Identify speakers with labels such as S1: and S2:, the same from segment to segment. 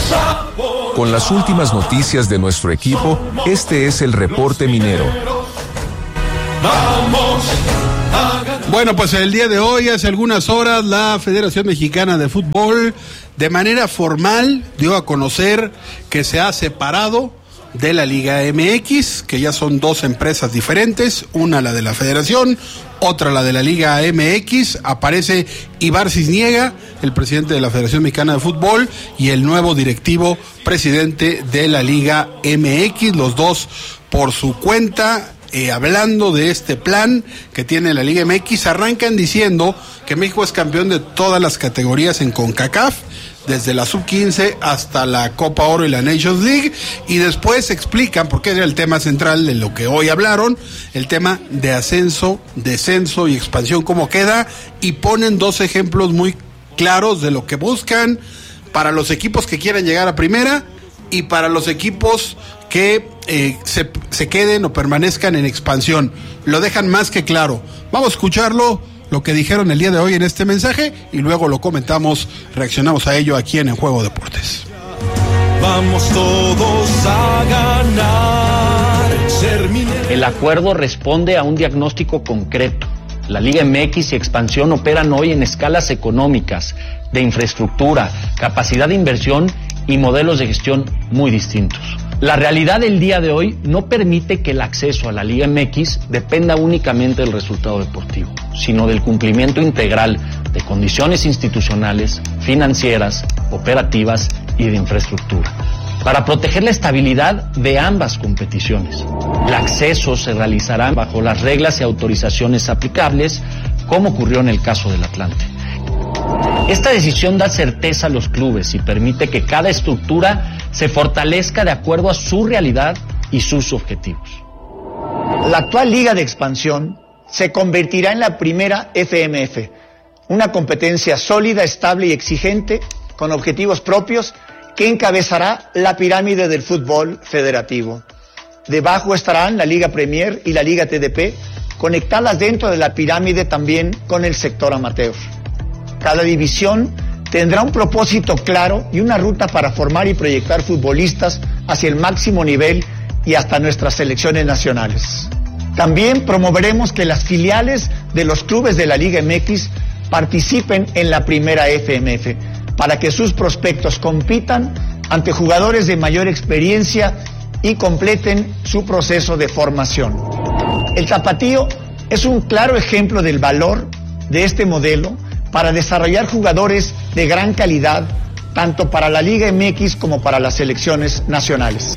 S1: Con las últimas noticias de nuestro equipo, este es el Reporte Minero.
S2: Bueno, pues el día de hoy, hace algunas horas, la Federación Mexicana de Fútbol, de manera formal, dio a conocer que se ha separado de la Liga MX, que ya son dos empresas diferentes, una la de la Federación, otra la de la Liga MX. Aparece Ibar Cisniega, el presidente de la Federación Mexicana de Fútbol, y el nuevo directivo presidente de la Liga MX, los dos por su cuenta. Hablando de este plan que tiene la Liga MX, arrancan diciendo que México es campeón de todas las categorías en CONCACAF, desde la sub-15 hasta la Copa Oro y la Nations League, y después explican, porque era el tema central de lo que hoy hablaron, el tema de ascenso, descenso y expansión, cómo queda, y ponen dos ejemplos muy claros de lo que buscan para los equipos que quieran llegar a primera y para los equipos que se queden o permanezcan en expansión. Lo dejan más que claro. Vamos a escucharlo, lo que dijeron el día de hoy en este mensaje, y luego lo comentamos, reaccionamos a ello aquí en Juego Deportes.
S3: Vamos todos a ganar.
S4: El acuerdo responde a un diagnóstico concreto. La Liga MX y Expansión operan hoy en escalas económicas, de infraestructura, capacidad de inversión y modelos de gestión muy distintos. La realidad del día de hoy no permite que el acceso a la Liga MX dependa únicamente del resultado deportivo, sino del cumplimiento integral de condiciones institucionales, financieras, operativas y de infraestructura, para proteger la estabilidad de ambas competiciones. El acceso se realizará bajo las reglas y autorizaciones aplicables, como ocurrió en el caso del Atlante. Esta decisión da certeza a los clubes y permite que cada estructura se fortalezca de acuerdo a su realidad y sus objetivos.
S5: La actual Liga de Expansión se convertirá en la primera FMF, una competencia sólida, estable y exigente, con objetivos propios, que encabezará la pirámide del fútbol federativo. Debajo estarán la Liga Premier y la Liga TDP, conectadas dentro de la pirámide también con el sector amateur. Cada división tendrá un propósito claro y una ruta para formar y proyectar futbolistas hacia el máximo nivel y hasta nuestras selecciones nacionales. También promoveremos que las filiales de los clubes de la Liga MX participen en la primera FMF, para que sus prospectos compitan ante jugadores de mayor experiencia y completen su proceso de formación. El Tapatío es un claro ejemplo del valor de este modelo para desarrollar jugadores de gran calidad, tanto para la Liga MX como para las selecciones nacionales.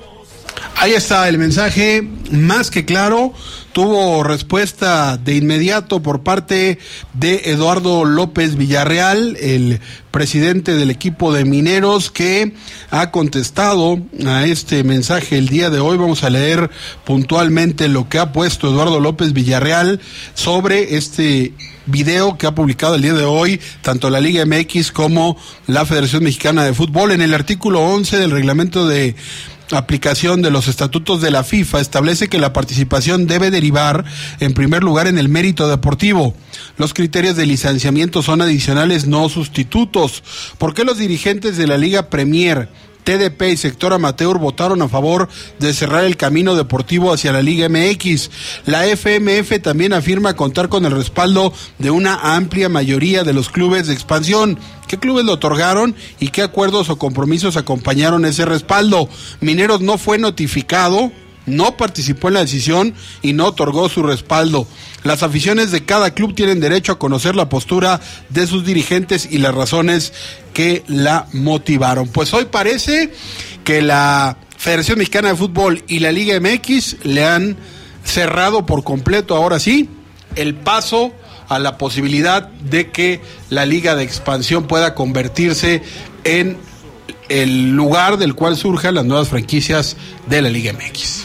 S2: Ahí está el mensaje, más que claro. Tuvo respuesta de inmediato por parte de Eduardo López Villarreal, el presidente del equipo de Mineros, que ha contestado a este mensaje el día de hoy. Vamos a leer puntualmente lo que ha puesto Eduardo López Villarreal sobre este video que ha publicado el día de hoy tanto la Liga MX como la Federación Mexicana de Fútbol. En el artículo 11 del reglamento de aplicación de los estatutos de la FIFA establece que la participación debe derivar en primer lugar en el mérito deportivo. Los criterios de licenciamiento son adicionales, no sustitutos. ¿Por qué los dirigentes de la Liga Premier, TDP y sector amateur votaron a favor de cerrar el camino deportivo hacia la Liga MX? La FMF también afirma contar con el respaldo de una amplia mayoría de los clubes de expansión. ¿Qué clubes lo otorgaron y qué acuerdos o compromisos acompañaron ese respaldo? Mineros no fue notificado, no participó en la decisión y no otorgó su respaldo. Las aficiones de cada club tienen derecho a conocer la postura de sus dirigentes y las razones que la motivaron. Pues hoy parece que la Federación Mexicana de Fútbol y la Liga MX le han cerrado por completo, ahora sí, el paso a la posibilidad de que la Liga de Expansión pueda convertirse en el lugar del cual surjan las nuevas franquicias de la Liga MX.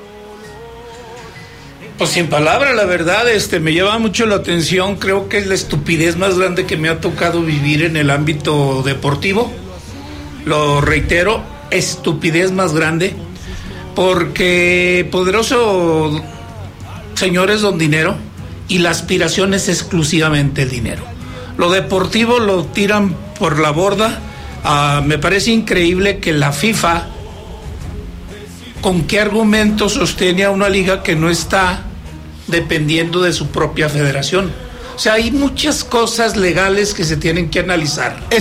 S6: Pues sin palabras, la verdad, me llama mucho la atención. Creo que es la estupidez más grande que me ha tocado vivir en el ámbito deportivo. Lo reitero, estupidez más grande, porque poderoso señores don dinero, y la aspiración es exclusivamente el dinero. Lo deportivo lo tiran por la borda Me parece increíble que la FIFA, ¿con qué argumento sostiene a una liga que no está dependiendo de su propia federación? O sea, hay muchas cosas legales que se tienen que analizar.